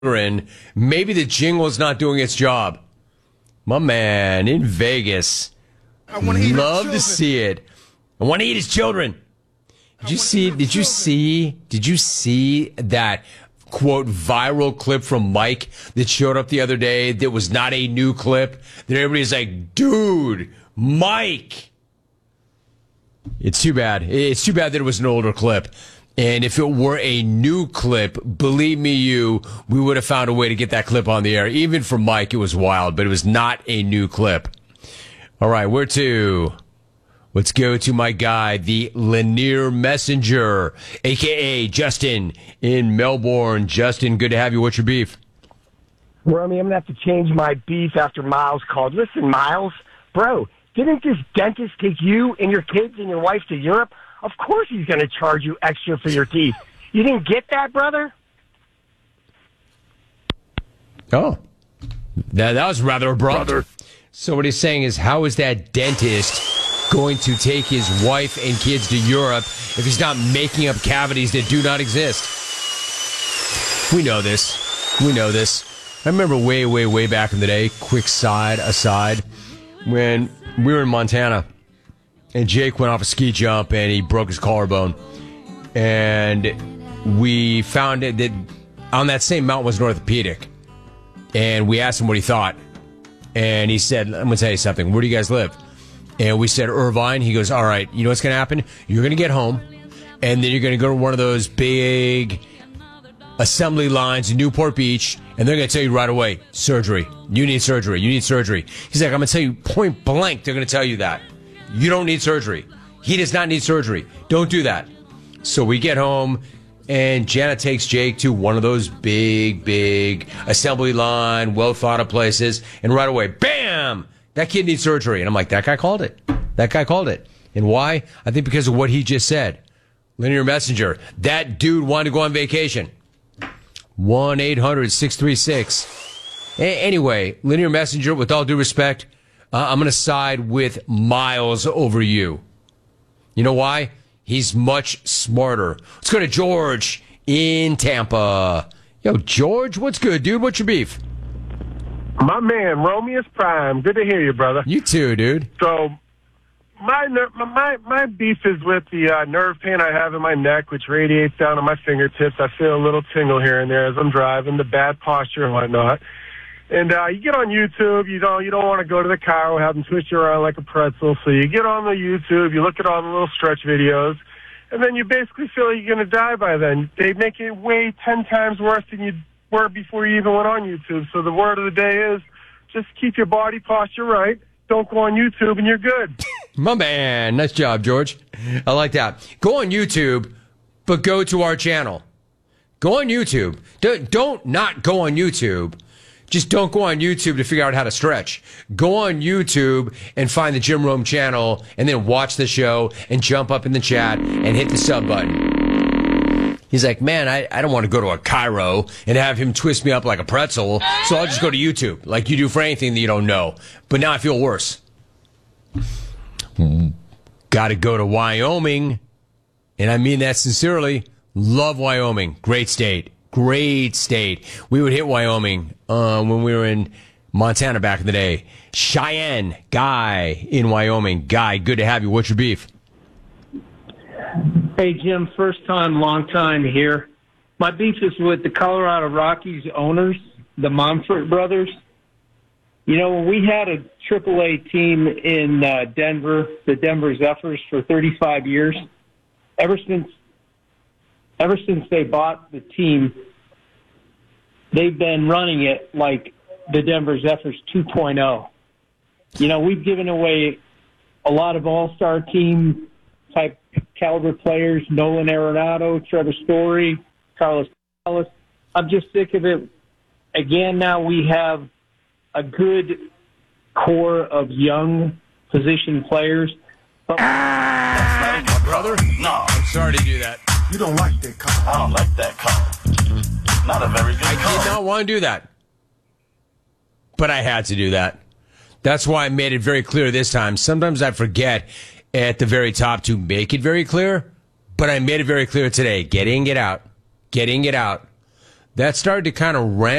children, maybe the jingle's not doing its job. My man in Vegas. I want to eat Love to see it. I want to eat his children. Did you see that quote viral clip from Mike that showed up the other day that was not a new clip? That everybody's like, dude, Mike. It's too bad. It's too bad that it was an older clip. And if it were a new clip, believe me, we would have found a way to get that clip on the air. Even for Mike, it was wild, but it was not a new clip. All right, where to? Let's go to my guy, the Lanier Messenger, a.k.a. Justin in Melbourne. Justin, good to have you. What's your beef? Romy, I'm going to have to change my beef after Miles called. Listen, Miles, bro, didn't this dentist take you and your kids and your wife to Europe? Of course he's going to charge you extra for your teeth. You didn't get that, brother? Oh, that was rather abrupt. Brother. So what he's saying is, how is that dentist going to take his wife and kids to Europe if he's not making up cavities that do not exist? We know this. We know this. I remember way, way, way back in the day, quick aside, when we were in Montana and Jake went off a ski jump and he broke his collarbone. And we found it that on that same mountain was an orthopedic. And we asked him what he thought. And he said, I'm going to tell you something. Where do you guys live? And we said, Irvine. He goes, all right, you know what's going to happen? You're going to get home, and then you're going to go to one of those big assembly lines in Newport Beach, and they're going to tell you right away, surgery. You need surgery. You need surgery. He's like, I'm going to tell you point blank, they're going to tell you that. You don't need surgery. He does not need surgery. Don't do that. So we get home, and Janet takes Jake to one of those big assembly line, well-thought-of places, and right away, bam! That kid needs surgery. And I'm like, that guy called it. That guy called it. And why? I think because of what he just said. Linear Messenger. That dude wanted to go on vacation. 1-800-636. Anyway, Linear Messenger, with all due respect, I'm going to side with Miles over you. You know why? He's much smarter. Let's go to George in Tampa. Yo, George, what's good, dude? What's your beef? My man, Romeus Prime. Good to hear you, brother. You too, dude. So, my beef is with the nerve pain I have in my neck, which radiates down to my fingertips. I feel a little tingle here and there as I'm driving, the bad posture and whatnot. And you get on YouTube, you don't want to go to the car, have them twist you around like a pretzel. So you get on the YouTube, you look at all the little stretch videos, and then you basically feel like you're going to die by then. They make it way 10 times worse than you were before you even went on YouTube. So the word of the day is just keep your body posture right. Don't go on YouTube and you're good. My man. Nice job, George. I like that. Go on YouTube, but go to our channel. Go on YouTube. Don't not go on YouTube. Just don't go on YouTube to figure out how to stretch. Go on YouTube and find the Jim Rome channel and then watch the show and jump up in the chat and hit the sub button. He's like, man, I don't want to go to a Cairo and have him twist me up like a pretzel, so I'll just go to YouTube, like you do for anything that you don't know. But now I feel worse. Got to go to Wyoming, and I mean that sincerely. Love Wyoming. Great state. Great state. We would hit Wyoming when we were in Montana back in the day. Cheyenne, Guy in Wyoming. Guy, good to have you. What's your beef? Hey, Jim, first time, long time here. My beef is with the Colorado Rockies owners, the Monfort brothers. You know, when we had a AAA team in Denver, the Denver Zephyrs, for 35 years, ever since they bought the team, they've been running it like the Denver Zephyrs 2.0. You know, we've given away a lot of all-star team type caliber players, Nolan Arenado, Trevor Story, Carlos Gonzalez. I'm just sick of it. Again, now we have a good core of young position players. Brother? No. I'm sorry to do that. You don't like that call. I don't like that call. Not a very good call. I did not want to do that. But I had to do that. That's why I made it very clear this time. Sometimes I forget at the very top to make it very clear, but I made it very clear today. Get in, get out. Get in, get out. that started to kind of ramp